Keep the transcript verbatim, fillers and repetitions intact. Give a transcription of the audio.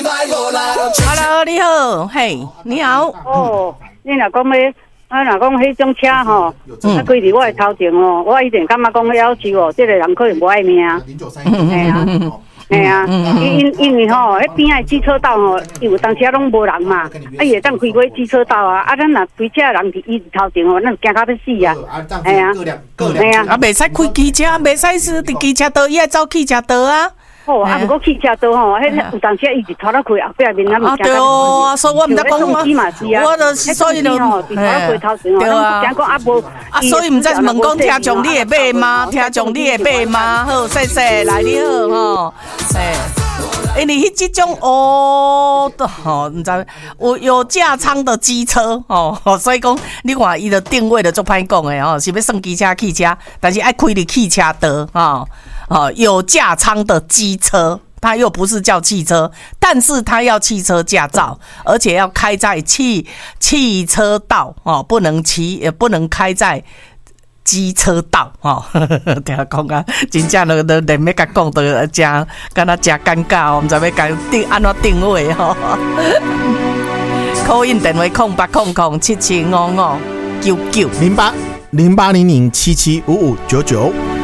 Hello， 你好，嘿，你好。 哦，你若讲迄，啊，若讲迄种车吼，啊，规伫我的头前哦，我一定感觉讲要求哦，这个人可能无爱命。嘿啊，嘿啊，因因因为吼，迄边仔机车道吼，因为当时拢无人嘛，啊，伊会当开过机车道啊，啊，咱若规车人伫伊头前吼，咱惊到要死啊。嘿啊，嘿啊， 啊，袂使开机车，袂使是伫机车道，伊爱走汽车道啊。 哦，啊，不过汽车道吼，迄有当时伊是拖到开后壁面，咱啊对哦，所以我毋知讲嘛，我就所以就，对啊， 讲讲啊无， 啊，所以毋知是问讲听众你会买吗？听众你会买吗？好，谢谢，来你好吼，诶，因为迄即种哦，吼，毋知有有价仓的机车哦，所以讲你看伊的定位的做歹讲诶吼，是要算机车汽车，但是爱开伫汽车道吼。哦，有价仓的机车，它又不是叫汽车，但是它要汽车驾照，而且要开在汽汽车道哦，不能骑，也不能开在机车道哦。听讲啊，真正都都连要甲讲都真，敢若真尴尬哦，唔知要甲定安怎定位哦。call in 电话空八空空七七五五九九零八零八零零七七五五九九。